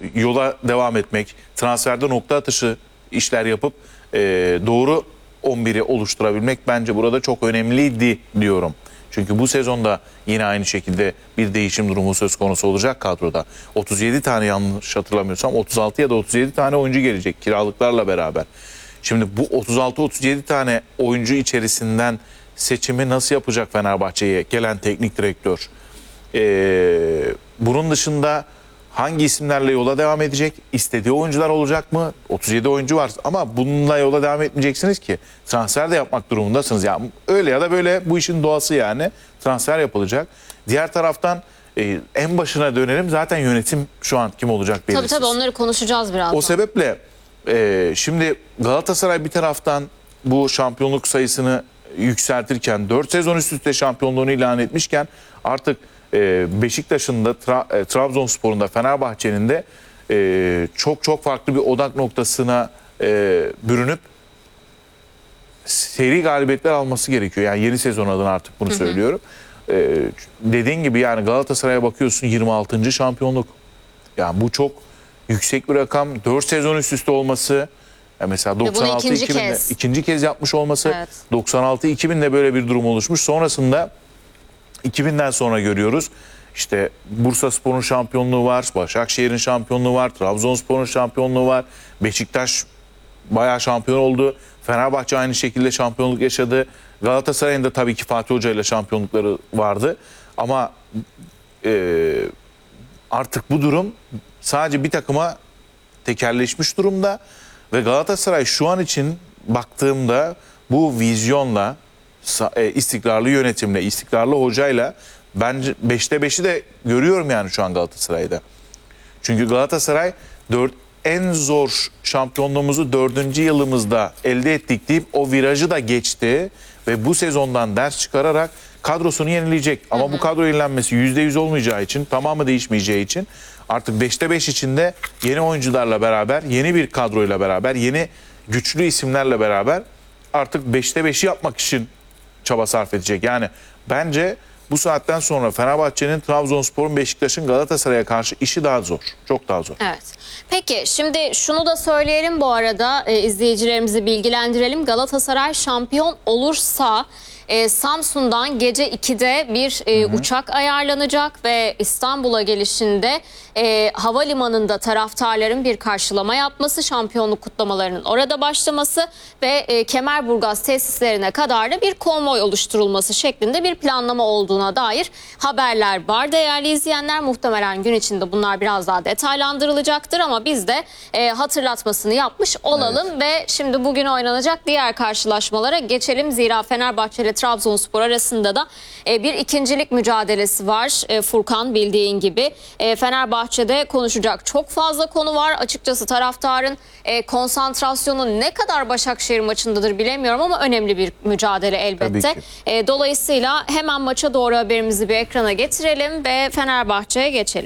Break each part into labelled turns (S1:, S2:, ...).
S1: yola devam etmek, transferde nokta atışı işler yapıp doğru 11'i oluşturabilmek bence burada çok önemliydi diyorum. Çünkü bu sezonda yine aynı şekilde bir değişim durumu söz konusu olacak kadroda. 37 tane, yanlış hatırlamıyorsam 36 ya da 37 tane oyuncu gelecek kiralıklarla beraber. Şimdi bu 36-37 tane oyuncu içerisinden seçimi nasıl yapacak Fenerbahçe'ye gelen teknik direktör? Bunun dışında hangi isimlerle yola devam edecek? İstediği oyuncular olacak mı? 37 oyuncu var ama bununla yola devam etmeyeceksiniz ki. Transfer de yapmak durumundasınız. Yani öyle ya da böyle bu işin doğası yani. Transfer yapılacak. Diğer taraftan en başına dönelim. Zaten yönetim şu an kim olacak belirsiz.
S2: Tabii onları konuşacağız birazdan.
S1: O sebeple şimdi Galatasaray bir taraftan bu şampiyonluk sayısını yükseltirken 4 sezon üst üste şampiyonluğunu ilan etmişken artık Beşiktaş'ın da Trabzonspor'un da Fenerbahçe'nin de çok farklı bir odak noktasına bürünüp seri galibiyetler alması gerekiyor. Yani yeni sezon adına artık bunu söylüyorum. Dediğin gibi yani Galatasaray'a bakıyorsun 26. şampiyonluk. Yani bu çok yüksek bir rakam. 4 sezon üst üste olması. Yani mesela 96-2000'de ikinci kez yapmış olması. Evet. 96-2000'de böyle bir durum oluşmuş. Sonrasında 2000'den sonra görüyoruz. İşte Bursaspor'un şampiyonluğu var, Başakşehir'in şampiyonluğu var, Trabzonspor'un şampiyonluğu var. Beşiktaş bayağı şampiyon oldu. Fenerbahçe aynı şekilde şampiyonluk yaşadı. Galatasaray'ın da tabii ki Fatih Hoca ile şampiyonlukları vardı. Ama artık bu durum sadece bir takıma tekelleşmiş durumda. Ve Galatasaray şu an için baktığımda bu vizyonla, istikrarlı yönetimle, istikrarlı hocayla bence 5'te 5'i de görüyorum yani şu an Galatasaray'da. Çünkü Galatasaray en zor şampiyonluğumuzu 4. yılımızda elde ettik deyip o virajı da geçti ve bu sezondan ders çıkararak kadrosunu yenileyecek. Ama bu kadro yenilenmesi %100 olmayacağı için, tamamı değişmeyeceği için artık 5'te 5 içinde yeni oyuncularla beraber, yeni bir kadroyla beraber, yeni güçlü isimlerle beraber artık 5'te 5'i yapmak için çaba sarf edecek. Yani bence bu saatten sonra Fenerbahçe'nin, Trabzonspor'un, Beşiktaş'ın Galatasaray'a karşı işi daha zor. Çok daha zor.
S2: Evet. Peki şimdi şunu da söyleyelim bu arada, izleyicilerimizi bilgilendirelim. Galatasaray şampiyon olursa Samsun'dan gece 2'de bir uçak ayarlanacak ve İstanbul'a gelişinde havalimanında taraftarların bir karşılama yapması, şampiyonluk kutlamalarının orada başlaması ve Kemerburgaz tesislerine kadar da bir konvoy oluşturulması şeklinde bir planlama olduğuna dair haberler var değerli izleyenler. Muhtemelen gün içinde bunlar biraz daha detaylandırılacaktır ama biz de hatırlatmasını yapmış olalım. Evet. Ve şimdi bugün oynanacak diğer karşılaşmalara geçelim. Zira Fenerbahçe ile Trabzonspor arasında da bir ikincilik mücadelesi var. Furkan, bildiğin gibi Fenerbahçe'de konuşacak çok fazla konu var. Açıkçası taraftarın konsantrasyonu ne kadar Başakşehir maçındadır bilemiyorum ama önemli bir mücadele elbette. Dolayısıyla hemen maça doğru haberimizi bir ekrana getirelim ve Fenerbahçe'ye geçelim.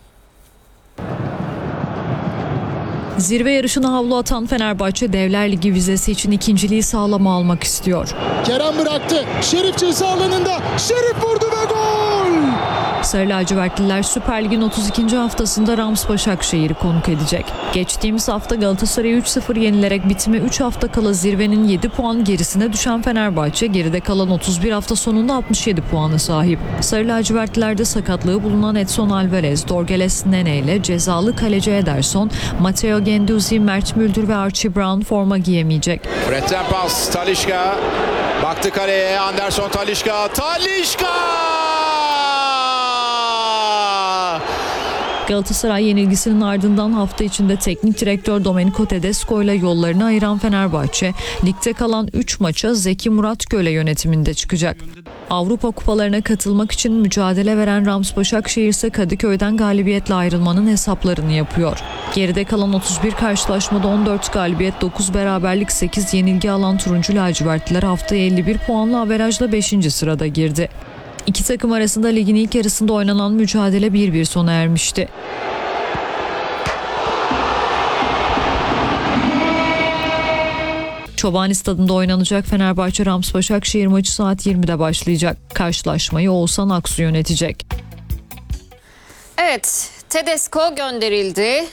S3: Zirve yarışına havlu atan Fenerbahçe Devler Ligi vizesi için ikinciliği sağlama almak istiyor.
S4: Kerem bıraktı. Şerif ceza alanında. Şerif vurdu ve gol!
S3: Sarı lacivertliler Süper Lig'in 32. haftasında Rams Başakşehir'i konuk edecek. Geçtiğimiz hafta Galatasaray'ı 3-0 yenilerek bitime 3 hafta kala zirvenin 7 puan gerisine düşen Fenerbahçe geride kalan 31 hafta sonunda 67 puana sahip. Sarı lacivertlilerde sakatlığı bulunan Edson Alvarez, Dorgeles Nene ile cezalı kaleci Ederson, Matteo Guendouzi, Mert Müldür ve Archie Brown forma giyemeyecek.
S5: Fred'den pas, Talisca baktı kaleye, Anderson, Talisca.
S3: Galatasaray yenilgisinin ardından hafta içinde teknik direktör Domenico Tedesco ile yollarını ayıran Fenerbahçe, ligde kalan 3 maça Zeki Murat Göle yönetiminde çıkacak. Avrupa kupalarına katılmak için mücadele veren Rams Başakşehir ise Kadıköy'den galibiyetle ayrılmanın hesaplarını yapıyor. Geride kalan 31 karşılaşmada 14 galibiyet, 9 beraberlik, 8 yenilgi alan turuncu lacivertliler haftaya 51 puanla averajla 5. sırada girdi. İki takım arasında ligin ilk yarısında oynanan mücadele 1-1 sona ermişti. Çobani Stadı'nda oynanacak Fenerbahçe Rams Başakşehir maçı saat 20'de başlayacak. Karşılaşmayı Oğuzhan Aksu yönetecek.
S2: Evet, Tedesco gönderildi.